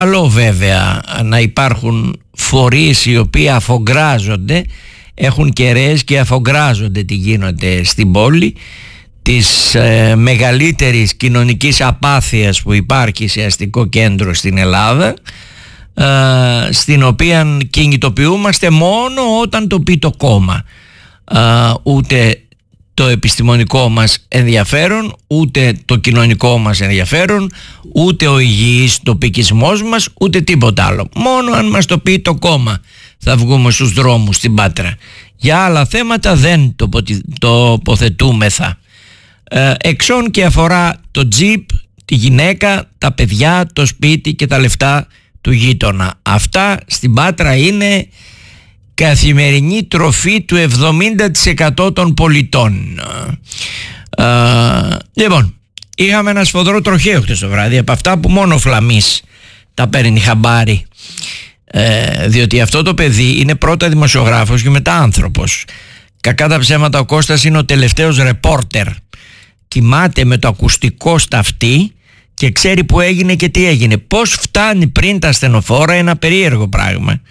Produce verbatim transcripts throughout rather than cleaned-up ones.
καλό βέβαια να υπάρχουν φορείς οι οποίοι αφογκράζονται, έχουν κεραίες και αφογκράζονται τι γίνεται στην πόλη, της ε, μεγαλύτερης κοινωνικής απάθειας που υπάρχει σε αστικό κέντρο στην Ελλάδα, ε, στην οποία κινητοποιούμαστε μόνο όταν το πει το κόμμα. Ε, ούτε το επιστημονικό μας ενδιαφέρον, ούτε το κοινωνικό μας ενδιαφέρον, ούτε ο υγιής τοπικισμός μας, ούτε τίποτα άλλο. Μόνο αν μας το πει το κόμμα θα βγούμε στους δρόμους στην Πάτρα. Για άλλα θέματα δεν τοποθετούμεθα. Ε, εξών και αφορά το τζιπ, τη γυναίκα, τα παιδιά, το σπίτι και τα λεφτά του γείτονα. Αυτά στην Πάτρα είναι καθημερινή τροφή του εβδομήντα τοις εκατό των πολιτών. Ε, λοιπόν, είχαμε ένα σφοδρό τροχαίο χτες το βράδυ, από αυτά που μόνο ο Φλαμής τα παίρνει χαμπάρι. Ε, διότι αυτό το παιδί είναι πρώτα δημοσιογράφος και μετά άνθρωπος. Κακά τα ψέματα, ο Κώστας είναι ο τελευταίος ρεπόρτερ. Κοιμάται με το ακουστικό στα αυτή και ξέρει που έγινε και τι έγινε. Πώς φτάνει πριν τα ασθενοφόρα, ένα περίεργο πράγμα.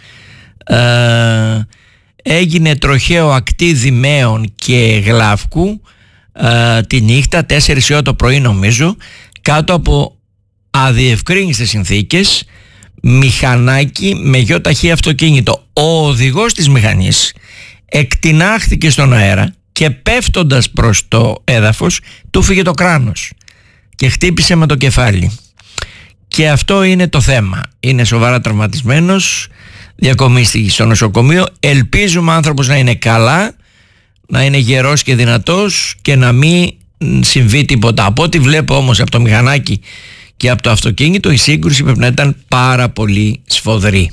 Ε, έγινε τροχαίο ακτή Δημαίων και Γλαύκου ε, τη νύχτα, τέσσερις η ώρα το πρωί νομίζω, κάτω από αδιευκρίνιστες συνθήκες, μηχανάκι με γιοταχή αυτοκίνητο. Ο οδηγός της μηχανής εκτινάχθηκε στον αέρα και πέφτοντας προς το έδαφος του φύγε το κράνος και χτύπησε με το κεφάλι. Και αυτό είναι το θέμα. Είναι σοβαρά τραυματισμένος, διακομίστηκε στο νοσοκομείο. Ελπίζουμε ο άνθρωπος να είναι καλά, να είναι γερός και δυνατός και να μην συμβεί τίποτα. Από ό,τι βλέπω όμως από το μηχανάκι και από το αυτοκίνητο, η σύγκρουση πρέπει να ήταν πάρα πολύ σφοδρή.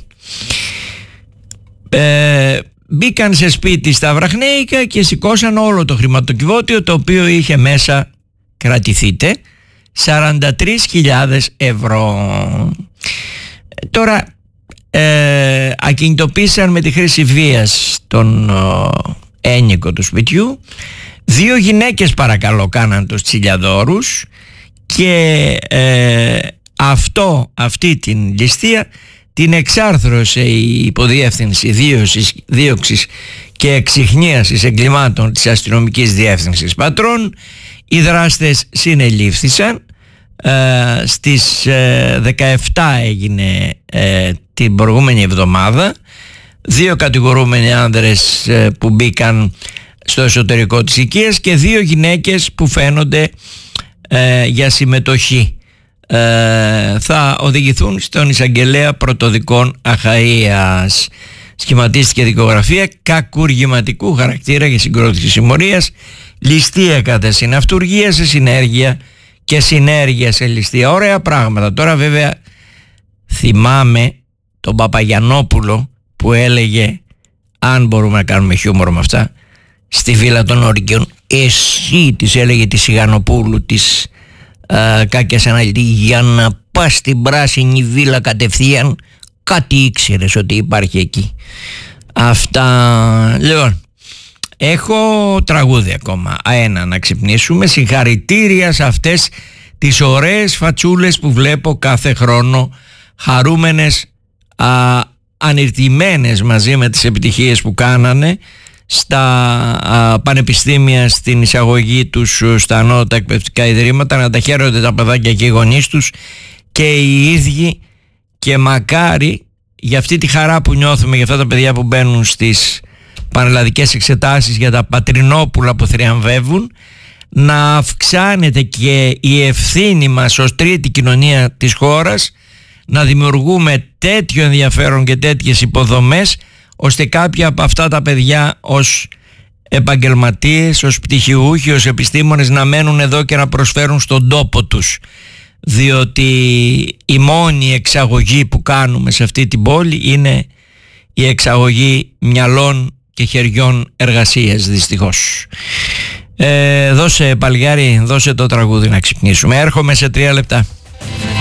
Ε, μπήκαν σε σπίτι στα Βραχνέικα και σηκώσαν όλο το χρηματοκιβώτιο, το οποίο είχε μέσα, κρατηθείτε, σαράντα τρεις χιλιάδες ευρώ. Τώρα ε, ακινητοποίησαν με τη χρήση βίας τον ε, ένικο του σπιτιού. Δύο γυναίκες παρακαλώ κάναν τους τσιλιαδόρους και ε, αυτό, αυτή την ληστεία την εξάρθρωσε η υποδιεύθυνση δίωξης, δίωξης και εξιχνίασης εγκλημάτων της αστυνομικής διεύθυνσης Πατρών. Οι δράστες συνελήφθησαν. Ε, στις ε, δεκαεπτά έγινε ε, την προηγούμενη εβδομάδα. Δύο κατηγορούμενοι άνδρες ε, που μπήκαν στο εσωτερικό της οικίας και δύο γυναίκες που φαίνονται ε, για συμμετοχή. Ε, θα οδηγηθούν στον εισαγγελέα πρωτοδικών Αχαΐας. Σχηματίστηκε δικογραφία κακουργηματικού χαρακτήρα για συγκρότηση συμμορίας, ληστεία κατά συναυτουργία σε συνέργεια και συνέργεια σε ληστεία. Ωραία πράγματα. Τώρα βέβαια θυμάμαι τον Παπαγιαννόπουλο που έλεγε, αν μπορούμε να κάνουμε χιούμορ με αυτά, στη Βίλα των Όρικιων, εσύ της έλεγε τη Σιγανοπούλου της Uh, Κάκιας Αναλυτή, για να πας στην πράσινη βίλα κατευθείαν κάτι ήξερες ότι υπάρχει εκεί. Αυτά. Λοιπόν, έχω τραγούδι ακόμα, ένα να ξυπνήσουμε. Συγχαρητήρια σε αυτές τις ωραίες φατσούλες που βλέπω κάθε χρόνο, χαρούμενες, α, ανηρτημένες μαζί με τις επιτυχίες που κάνανε στα α, πανεπιστήμια, στην εισαγωγή τους στα ανώτατα εκπαιδευτικά ιδρύματα, να τα χαίρονται τα παιδάκια και οι γονείς τους και οι ίδιοι, και μακάρι για αυτή τη χαρά που νιώθουμε για αυτά τα παιδιά που μπαίνουν στις πανελλαδικές εξετάσεις, για τα πατρινόπουλα που θριαμβεύουν, να αυξάνεται και η ευθύνη μας ως τρίτη κοινωνία της χώρας, να δημιουργούμε τέτοιο ενδιαφέρον και τέτοιες υποδομές ώστε κάποια από αυτά τα παιδιά ως επαγγελματίες, ως πτυχιούχοι, ως επιστήμονες να μένουν εδώ και να προσφέρουν στον τόπο τους, διότι η μόνη εξαγωγή που κάνουμε σε αυτή την πόλη είναι η εξαγωγή μυαλών και χεριών εργασίας, δυστυχώς. Ε, δώσε Παλγάρη, δώσε το τραγούδι να ξυπνήσουμε. Έρχομαι σε τρία λεπτά.